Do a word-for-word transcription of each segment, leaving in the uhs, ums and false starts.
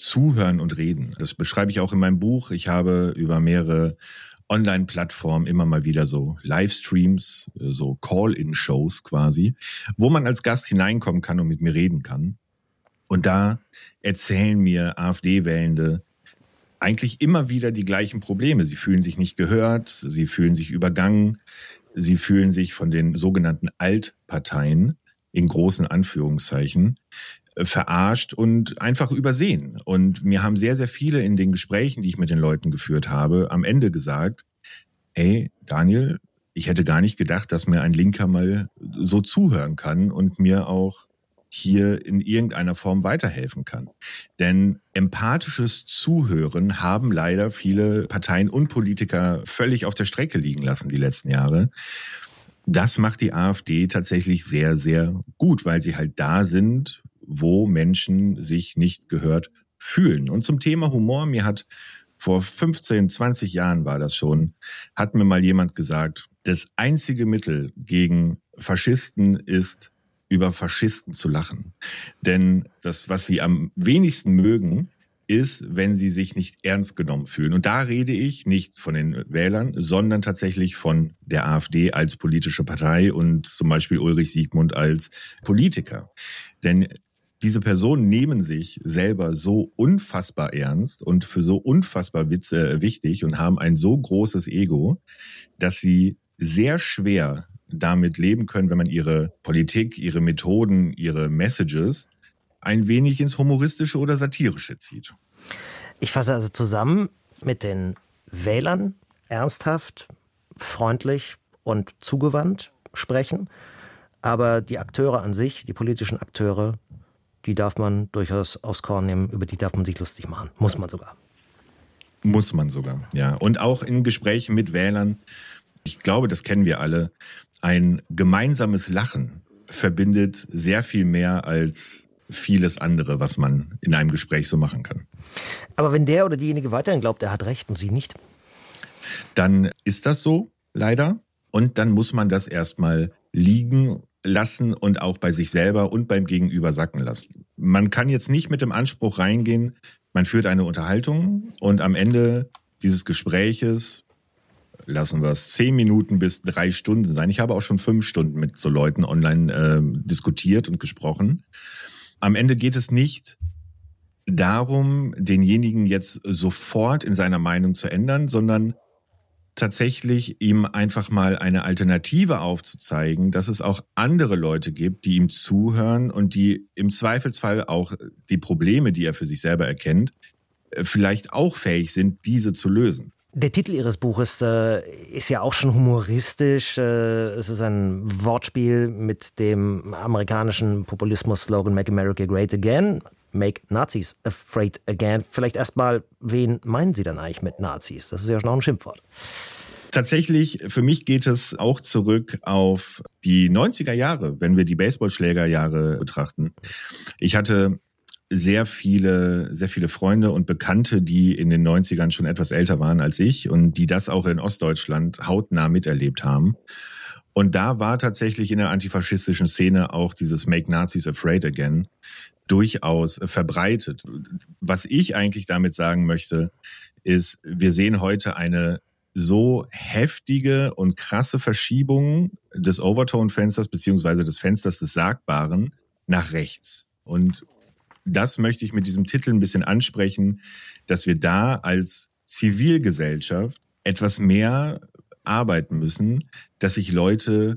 Zuhören und Reden. Das beschreibe ich auch in meinem Buch. Ich habe über mehrere Online-Plattformen immer mal wieder so Livestreams, so Call-in-Shows quasi, wo man als Gast hineinkommen kann und mit mir reden kann. Und da erzählen mir AfD-Wählende eigentlich immer wieder die gleichen Probleme. Sie fühlen sich nicht gehört, sie fühlen sich übergangen, sie fühlen sich von den sogenannten Altparteien in großen Anführungszeichen verarscht und einfach übersehen. Und mir haben sehr, sehr viele in den Gesprächen, die ich mit den Leuten geführt habe, am Ende gesagt, hey Daniel, ich hätte gar nicht gedacht, dass mir ein Linker mal so zuhören kann und mir auch hier in irgendeiner Form weiterhelfen kann. Denn empathisches Zuhören haben leider viele Parteien und Politiker völlig auf der Strecke liegen lassen die letzten Jahre. Das macht die AfD tatsächlich sehr, sehr gut, weil sie halt da sind, wo Menschen sich nicht gehört fühlen. Und zum Thema Humor, mir hat vor fünfzehn, zwanzig Jahren war das schon, hat mir mal jemand gesagt, das einzige Mittel gegen Faschisten ist, über Faschisten zu lachen. Denn das, was sie am wenigsten mögen, ist, wenn sie sich nicht ernst genommen fühlen. Und da rede ich nicht von den Wählern, sondern tatsächlich von der AfD als politische Partei und zum Beispiel Ulrich Siegmund als Politiker. Denn diese Personen nehmen sich selber so unfassbar ernst und für so unfassbar witz, äh, wichtig und haben ein so großes Ego, dass sie sehr schwer damit leben können, wenn man ihre Politik, ihre Methoden, ihre Messages ein wenig ins Humoristische oder Satirische zieht. Ich fasse also zusammen, mit den Wählern ernsthaft, freundlich und zugewandt sprechen, aber die Akteure an sich, die politischen Akteure, die darf man durchaus aufs Korn nehmen, über die darf man sich lustig machen. Muss man sogar. Muss man sogar, ja. Und auch in Gesprächen mit Wählern, ich glaube, das kennen wir alle, ein gemeinsames Lachen verbindet sehr viel mehr als vieles andere, was man in einem Gespräch so machen kann. Aber wenn der oder diejenige weiterhin glaubt, er hat recht und Sie nicht? Dann ist das so, leider. Und dann muss man das erstmal liegen lassen und auch bei sich selber und beim Gegenüber sacken lassen. Man kann jetzt nicht mit dem Anspruch reingehen, man führt eine Unterhaltung und am Ende dieses Gespräches, lassen wir es zehn Minuten bis drei Stunden sein. Ich habe auch schon fünf Stunden mit so Leuten online äh, diskutiert und gesprochen. Am Ende geht es nicht darum, denjenigen jetzt sofort in seiner Meinung zu ändern, sondern tatsächlich ihm einfach mal eine Alternative aufzuzeigen, dass es auch andere Leute gibt, die ihm zuhören und die im Zweifelsfall auch die Probleme, die er für sich selber erkennt, vielleicht auch fähig sind, diese zu lösen. Der Titel Ihres Buches äh, ist ja auch schon humoristisch. Äh, es ist ein Wortspiel mit dem amerikanischen Populismus-Slogan Make America Great Again. Make Nazis Afraid Again. Vielleicht erstmal, wen meinen Sie dann eigentlich mit Nazis? Das ist ja schon auch ein Schimpfwort. Tatsächlich, für mich geht es auch zurück auf die neunziger Jahre, wenn wir die Baseballschlägerjahre betrachten. Ich hatte sehr viele, sehr viele Freunde und Bekannte, die in den neunzigern schon etwas älter waren als ich und die das auch in Ostdeutschland hautnah miterlebt haben. Und da war tatsächlich in der antifaschistischen Szene auch dieses Make Nazis Afraid Again durchaus verbreitet. Was ich eigentlich damit sagen möchte, ist, wir sehen heute eine so heftige und krasse Verschiebung des Overtone-Fensters beziehungsweise des Fensters des Sagbaren nach rechts. Und das möchte ich mit diesem Titel ein bisschen ansprechen, dass wir da als Zivilgesellschaft etwas mehr arbeiten müssen, dass sich Leute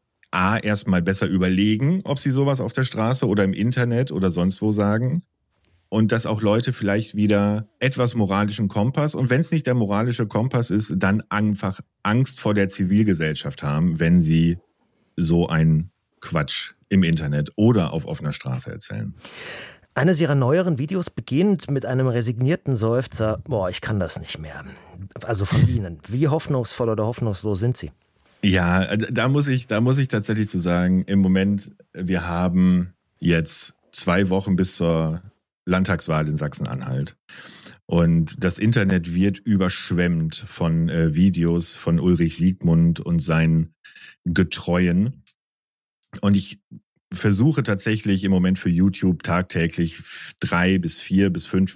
A, erstmal besser überlegen, ob sie sowas auf der Straße oder im Internet oder sonst wo sagen. Und dass auch Leute vielleicht wieder etwas moralischen Kompass, und wenn es nicht der moralische Kompass ist, dann einfach Angst vor der Zivilgesellschaft haben, wenn sie so einen Quatsch im Internet oder auf offener Straße erzählen. Eines Ihrer neueren Videos beginnt mit einem resignierten Seufzer, boah, ich kann das nicht mehr. Also von Ihnen. Wie hoffnungsvoll oder hoffnungslos sind Sie? Ja, da muss ich, da muss ich tatsächlich zu sagen, im Moment, wir haben jetzt zwei Wochen bis zur Landtagswahl in Sachsen-Anhalt. Und das Internet wird überschwemmt von äh, Videos von Ulrich Siegmund und seinen Getreuen. Und ich versuche tatsächlich im Moment für YouTube tagtäglich drei bis vier bis fünf